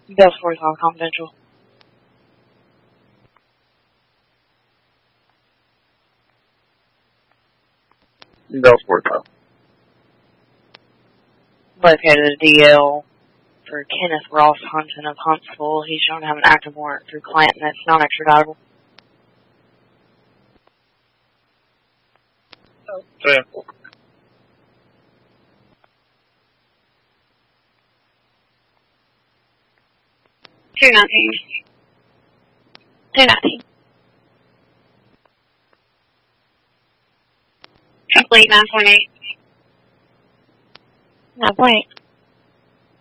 Bell's 45 confidential. Bell's 45. Located a DL for Kenneth Ross Hunton of Huntsville. He's shown to have an active warrant through Clanton that's non-extraditable. Sam. 219. 219. Complete 9.8. 9.8.